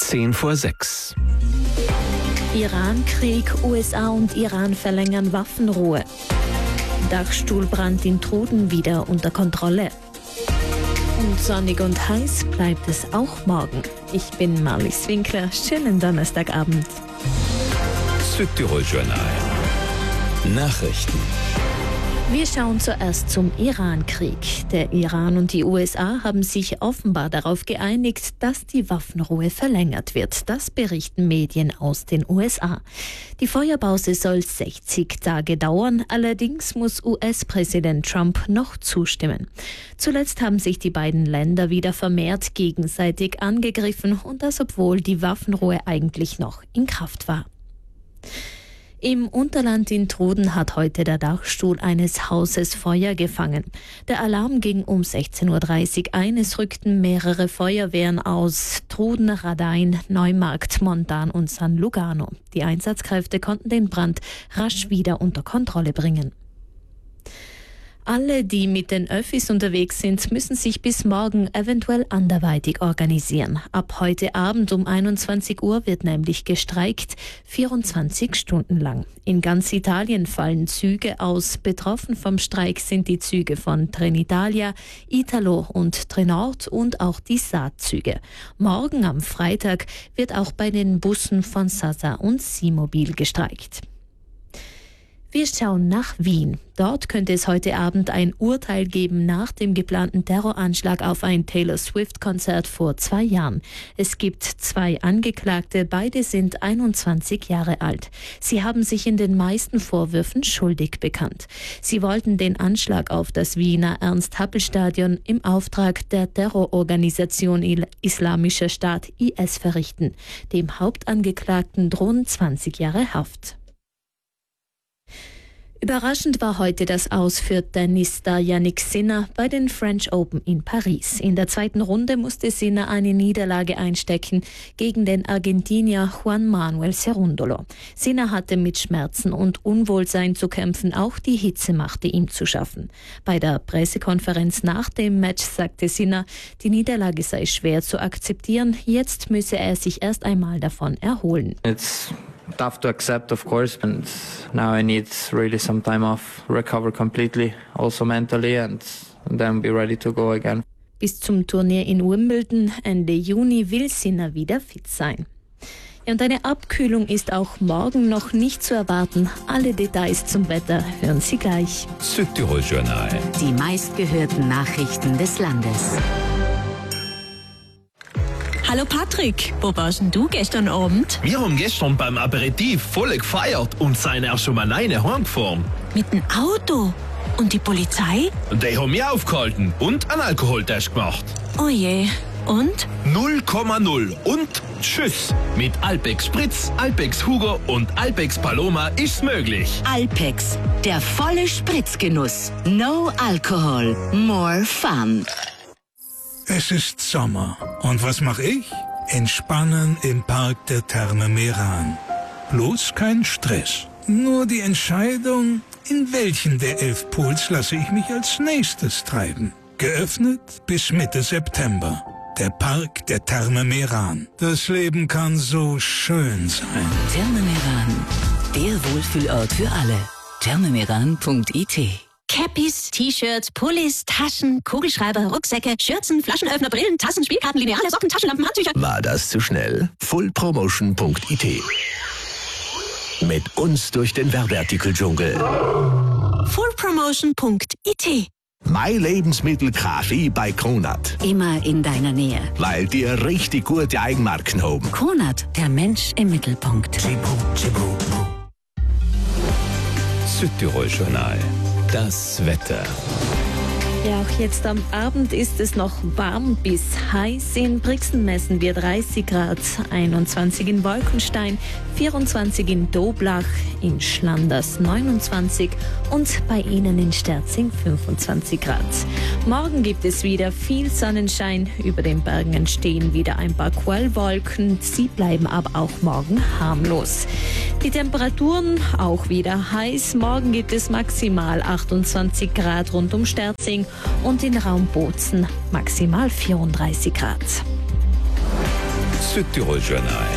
5:10. Iran-Krieg, USA und Iran verlängern Waffenruhe. Dachstuhlbrand in Truden wieder unter Kontrolle. Und sonnig und heiß bleibt es auch morgen. Ich bin Marlies Winkler. Schönen Donnerstagabend. Südtirol Journal. Nachrichten. Wir schauen zuerst zum Iran-Krieg. Der Iran und die USA haben sich offenbar darauf geeinigt, dass die Waffenruhe verlängert wird. Das berichten Medien aus den USA. Die Feuerpause soll 60 Tage dauern. Allerdings muss US-Präsident Trump noch zustimmen. Zuletzt haben sich die beiden Länder wieder vermehrt gegenseitig angegriffen. Und das, obwohl die Waffenruhe eigentlich noch in Kraft war. Im Unterland in Truden hat heute der Dachstuhl eines Hauses Feuer gefangen. Der Alarm ging um 16:30 Uhr ein. Es rückten mehrere Feuerwehren aus Truden, Radain, Neumarkt, Montan und San Lugano. Die Einsatzkräfte konnten den Brand rasch wieder unter Kontrolle bringen. Alle, die mit den Öffis unterwegs sind, müssen sich bis morgen eventuell anderweitig organisieren. Ab heute Abend um 21 Uhr wird nämlich gestreikt, 24 Stunden lang. In ganz Italien fallen Züge aus. Betroffen vom Streik sind die Züge von Trenitalia, Italo und Trenord und auch die Saatzüge. Morgen am Freitag wird auch bei den Bussen von Sasa und Simobil gestreikt. Wir schauen nach Wien. Dort könnte es heute Abend ein Urteil geben nach dem geplanten Terroranschlag auf ein Taylor Swift-Konzert vor 2 Jahren. Es gibt 2 Angeklagte, beide sind 21 Jahre alt. Sie haben sich in den meisten Vorwürfen schuldig bekannt. Sie wollten den Anschlag auf das Wiener Ernst-Happel-Stadion im Auftrag der Terrororganisation Islamischer Staat IS verrichten. Dem Hauptangeklagten drohen 20 Jahre Haft. Überraschend war heute das Aus für Tennisstar Jannik Sinner bei den French Open in Paris. In der zweiten Runde musste Sinner eine Niederlage einstecken gegen den Argentinier Juan Manuel Cerundolo. Sinner hatte mit Schmerzen und Unwohlsein zu kämpfen, auch die Hitze machte ihm zu schaffen. Bei der Pressekonferenz nach dem Match sagte Sinner, die Niederlage sei schwer zu akzeptieren, jetzt müsse er sich erst einmal davon erholen. It's tough to accept, of course, and now I need really some time off, recover completely, also mentally, and then be ready to go again. Bis zum Turnier in Wimbledon Ende Juni will Sinner wieder fit sein. Ja, und eine Abkühlung ist auch morgen noch nicht zu erwarten. Alle Details zum Wetter hören Sie gleich. Südtirol Journal. Die meistgehörten Nachrichten des Landes. Hallo Patrick, wo warst denn du gestern Abend? Wir haben gestern beim Aperitif voll gefeiert und sind auch schon mal alleine heimgefahren. Mit dem Auto? Und die Polizei? Die haben mich aufgehalten und einen Alkoholtest gemacht. Oh je, und? 0,0 und tschüss. Mit Alpex Spritz, Alpex Hugo und Alpex Paloma ist's möglich. Alpex, der volle Spritzgenuss. No Alcohol, more fun. Es ist Sommer. Und was mache ich? Entspannen im Park der Therme Meran. Bloß kein Stress. Nur die Entscheidung, in welchen der 11 Pools lasse ich mich als nächstes treiben. Geöffnet bis Mitte September. Der Park der Therme Meran. Das Leben kann so schön sein. Therme Meran, der Wohlfühlort für alle. thermemeran.it. Cappies, T-Shirts, Pullis, Taschen, Kugelschreiber, Rucksäcke, Schürzen, Flaschenöffner, Brillen, Tassen, Spielkarten, Lineale, Socken, Taschenlampen, Handtücher. War das zu schnell? Fullpromotion.it. Mit uns durch den Werbeartikeldschungel. Fullpromotion.it. My Lebensmittel Kaffee bei Kronat. Immer in deiner Nähe. Weil die richtig gute Eigenmarken haben. Kronat, der Mensch im Mittelpunkt. Südtirol Journal. Das Wetter. Ja, auch jetzt am Abend ist es noch warm bis heiß. In Brixen messen wir 30 Grad, 21 in Wolkenstein, 24 in Doblach, in Schlanders 29 und bei Ihnen in Sterzing 25 Grad. Morgen gibt es wieder viel Sonnenschein. Über den Bergen entstehen wieder ein paar Quellwolken. Sie bleiben aber auch morgen harmlos. Die Temperaturen auch wieder heiß. Morgen gibt es maximal 28 Grad rund um Sterzing und in Raum Bozen maximal 34 Grad. Südtirol Journal.